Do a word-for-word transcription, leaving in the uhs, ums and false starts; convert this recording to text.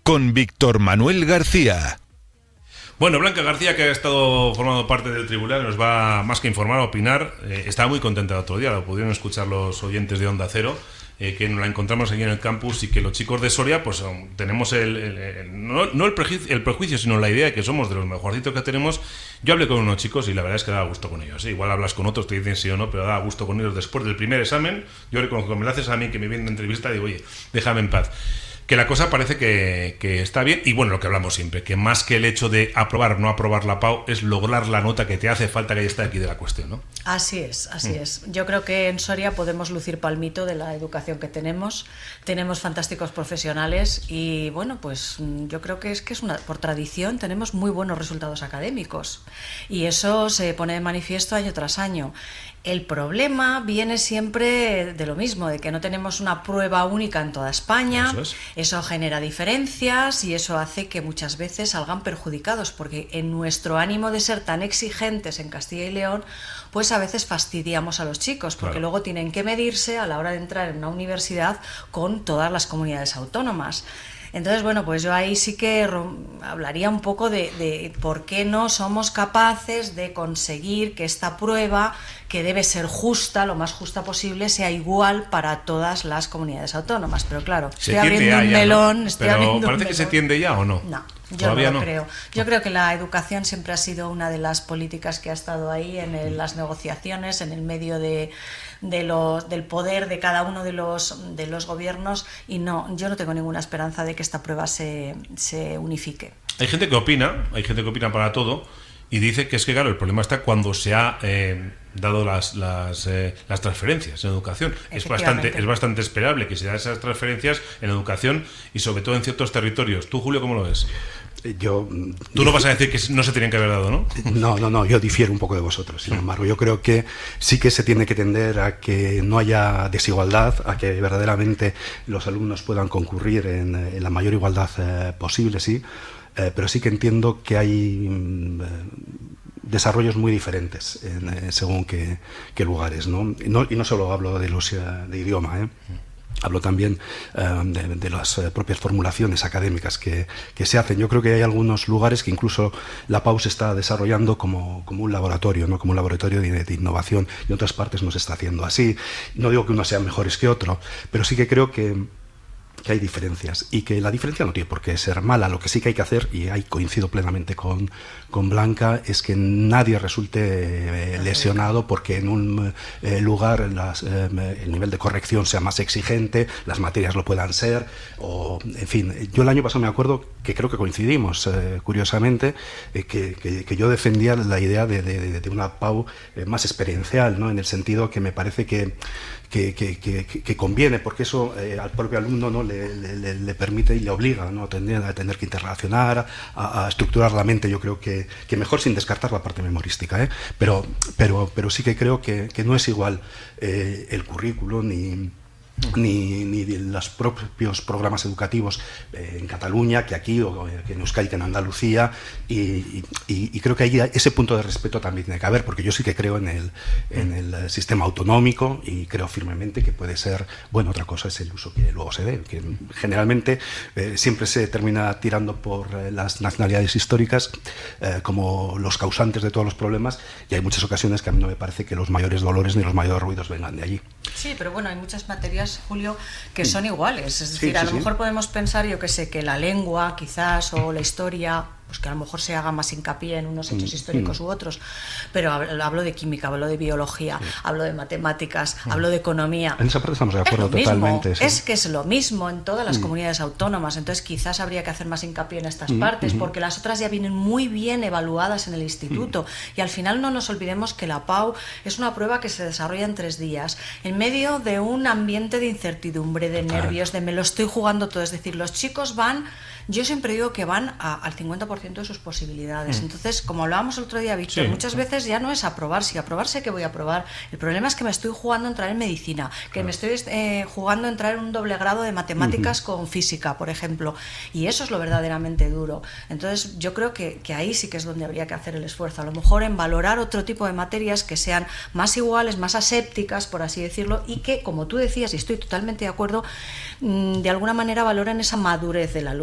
con Víctor Manuel García. Bueno, Blanca García, que ha estado formando parte del tribunal, nos va más que informar, a opinar. Eh, estaba muy contenta el otro día, lo pudieron escuchar los oyentes de Onda Cero, eh, que nos la encontramos aquí en el campus y que los chicos de Soria, pues um, tenemos el, el, el no, no el, prejuicio, el prejuicio, sino la idea de que somos de los mejorcitos que tenemos. Yo hablé con unos chicos y la verdad es que daba gusto con ellos. ¿eh? Igual hablas con otros, te dicen sí o no, pero daba gusto con ellos después del primer examen. Yo reconozco que me lo haces a mí, que me viene de entrevista, y digo, oye, déjame en paz. Que la cosa parece que, que está bien, y bueno, lo que hablamos siempre, que más que el hecho de aprobar o no aprobar la P A U, es lograr la nota que te hace falta, que ahí está aquí de la cuestión, ¿no? Así es, así Mm. es. Yo creo que en Soria podemos lucir palmito de la educación que tenemos, tenemos fantásticos profesionales y bueno, pues yo creo que es que es una, por tradición tenemos muy buenos resultados académicos y eso se pone de manifiesto año tras año. El problema viene siempre de lo mismo, de que no tenemos una prueba única en toda España. Eso es. Eso genera diferencias y eso hace que muchas veces salgan perjudicados, porque en nuestro ánimo de ser tan exigentes en Castilla y León, pues a veces fastidiamos a los chicos, porque Claro. luego tienen que medirse a la hora de entrar en una universidad con todas las comunidades autónomas. Entonces, bueno, pues yo ahí sí que rom- hablaría un poco de, de por qué no somos capaces de conseguir que esta prueba, que debe ser justa, lo más justa posible, sea igual para todas las comunidades autónomas. Pero claro, Se estoy tiende abriendo a un ya, melón, ¿no? estoy Pero abriendo parece un que se melón. tiende ya, ¿o no? No, yo Todavía no lo no. creo. Yo creo que la educación siempre ha sido una de las políticas que ha estado ahí en el- las negociaciones, en el medio de, de los, del poder de cada uno de los, de los gobiernos, y no, yo no tengo ninguna esperanza de que esta prueba se, se unifique. Hay gente que opina, hay gente que opina para todo, y dice que es que, claro, el problema está cuando se ha eh, dado las, las, eh, las transferencias en educación. Es bastante, Efectivamente. es bastante esperable que se den esas transferencias en educación y sobre todo en ciertos territorios. ¿Tú, Julio, cómo lo ves? Yo, Tú no vas a decir que no se tenían que haber dado, ¿no? No, no, no, yo difiero un poco de vosotros. Sin embargo, yo creo que sí que se tiene que tender a que no haya desigualdad, a que verdaderamente los alumnos puedan concurrir en, en la mayor igualdad eh, posible, sí, eh, pero sí que entiendo que hay mm, eh, desarrollos muy diferentes en, eh, según qué, qué lugares, ¿no? Y no, y no solo hablo de los eh, de idioma, ¿eh? Hablo también eh, de, de las eh, propias formulaciones académicas que, que se hacen. Yo creo que hay algunos lugares que incluso la P A U se está desarrollando como, como un laboratorio, ¿no? Como un laboratorio de, de innovación, y en otras partes no se está haciendo así. No digo que uno sea mejores que otro, pero sí que creo que que hay diferencias y que la diferencia no tiene por qué ser mala. Lo que sí que hay que hacer, y ahí coincido plenamente con, con Blanca, es que nadie resulte eh, lesionado porque en un eh, lugar las, eh, el nivel de corrección sea más exigente, las materias lo puedan ser, o en fin. Yo el año pasado me acuerdo que creo que coincidimos, eh, curiosamente, eh, que, que, que yo defendía la idea de, de, de una P A U eh, más experiencial, ¿no? En el sentido que me parece que Que, que, que, que conviene, porque eso eh, al propio alumno, ¿no? le, le, le permite y le obliga, ¿no? a, tener, a tener que interrelacionar, a, a estructurar la mente. Yo creo que, que mejor sin descartar la parte memorística, ¿eh? pero, pero, pero sí que creo que, que no es igual eh, el currículo ni... Ni, ni de los propios programas educativos eh, en Cataluña que aquí, o que en Euskadi, que en Andalucía, y, y, y creo que ahí ese punto de respeto también tiene que haber, porque yo sí que creo en el, en el sistema autonómico y creo firmemente que puede ser, bueno, otra cosa es el uso que luego se dé, que generalmente eh, siempre se termina tirando por eh, las nacionalidades históricas eh, como los causantes de todos los problemas, y hay muchas ocasiones que a mí no me parece que los mayores dolores ni los mayores ruidos vengan de allí. Sí, pero bueno, hay muchas materias, Julio, que son iguales. Es decir, Sí, a sí, lo sí. mejor podemos pensar, yo que sé, que la lengua, quizás, o la historia, pues que a lo mejor se haga más hincapié en unos hechos Mm, históricos mm. u otros, pero hab- hablo de química, hablo de biología, Sí. hablo de matemáticas, Mm. hablo de economía. En esa parte estamos de Es acuerdo lo mismo, totalmente. Sí. es que es lo mismo en todas las Mm. comunidades autónomas, entonces quizás habría que hacer más hincapié en estas Mm, partes, mm. porque las otras ya vienen muy bien evaluadas en el instituto, y al final no nos olvidemos que la P A U es una prueba que se desarrolla en tres días, en medio de un ambiente de incertidumbre, de Total. nervios, de me lo estoy jugando todo, es decir, los chicos van, yo siempre digo que van a- al cincuenta por ciento de sus posibilidades, Mm. entonces, como hablábamos el otro día, Víctor, Sí. muchas veces ya no es aprobar, si aprobar sé que voy a aprobar, el problema es que me estoy jugando a entrar en medicina, que Claro. me estoy eh, jugando a entrar en un doble grado de matemáticas Ujú. con física, por ejemplo, y eso es lo verdaderamente duro. Entonces yo creo que, que ahí sí que es donde habría que hacer el esfuerzo, a lo mejor en valorar otro tipo de materias que sean más iguales, más asépticas, por así decirlo, y que, como tú decías, y estoy totalmente de acuerdo, mm, de alguna manera valoren esa madurez del alumno.